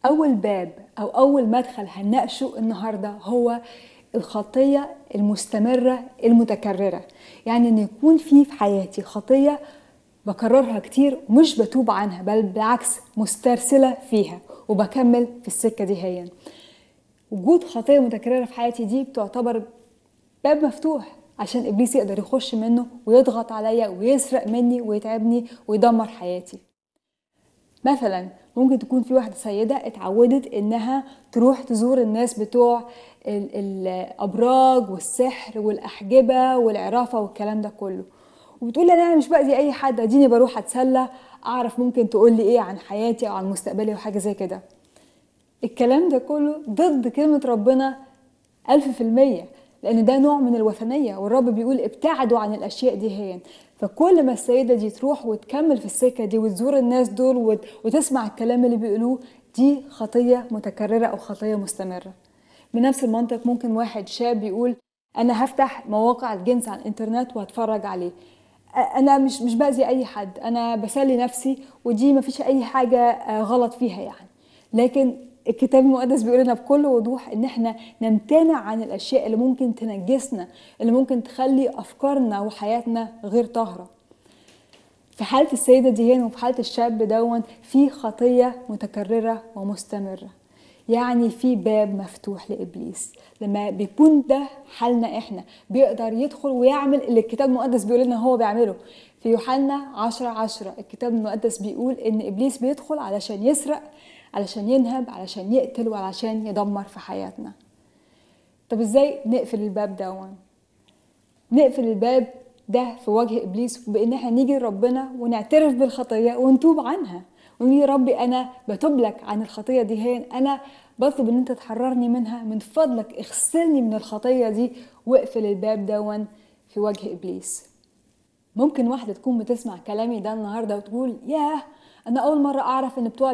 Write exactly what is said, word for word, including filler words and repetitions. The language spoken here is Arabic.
أول باب أو أول مدخل هنناقشه النهاردة هو الخطية المستمرة المتكررة. يعني إن يكون في في حياتي خطية بكررها كتير ومش بتوب عنها، بل بالعكس مسترسلة فيها وبكمل في السكة دي. هي وجود خطية متكررة في حياتي دي بتعتبر باب مفتوح عشان إبليس يقدر يخش منه ويضغط عليا ويسرق مني ويتعبني ويدمر حياتي. مثلا ممكن تكون في واحدة سيدة اتعودت انها تروح تزور الناس بتوع ال- الابراج والسحر والاحجبة والعرافة والكلام ده كله، وبتقول لي انا مش باذي اي حد، اديني بروح اتسلى اعرف ممكن تقول لي ايه عن حياتي او عن مستقبلي وحاجة زي كده. الكلام ده كله ضد كلمة ربنا ألف في المية، لأن ده نوع من الوثنية، والرب بيقول ابتعدوا عن الأشياء دي. هي فكل ما السيدة دي تروح وتكمل في السكة دي وتزور الناس دول وت- وتسمع الكلام اللي بيقولوه، دي خطية متكررة أو خطية مستمرة. بنفس المنطق ممكن واحد شاب يقول أنا هفتح مواقع الجنس على الإنترنت وهتفرج عليه، أ- أنا مش مش بأذي أي حد، أنا بسلي نفسي ودي مفيش أي حاجة آه، غلط فيها يعني. لكن الكتاب المقدس بيقول لنا بكل وضوح ان احنا نمتنع عن الاشياء اللي ممكن تنجسنا، اللي ممكن تخلي افكارنا وحياتنا غير طاهرة. في حالة السيدة دي هنا وفي حالة الشاب دون في خطية متكررة ومستمرة، يعني في باب مفتوح لإبليس. لما بيكون ده حالنا احنا بيقدر يدخل ويعمل اللي الكتاب المقدس بيقول لنا هو بيعمله. في يوحنا عشرة عشرة الكتاب المقدس بيقول ان إبليس بيدخل علشان يسرق، علشان ينهب، علشان يقتل، وعلشان يدمر في حياتنا. طب ازاي نقفل الباب دون؟ نقفل الباب ده في وجه ابليس بان احنا نيجي لربنا ونعترف بالخطيه ونتوب عنها، ونقول يا ربي انا بتوب لك عن الخطيه دي، هي انا بطلب ان انت تحررني منها، من فضلك اغسلني من الخطيه دي، واقفل الباب دون في وجه ابليس. ممكن واحده تكون بتسمع كلامي ده النهارده وتقول ياه، انا اول مره اعرف ان بتوع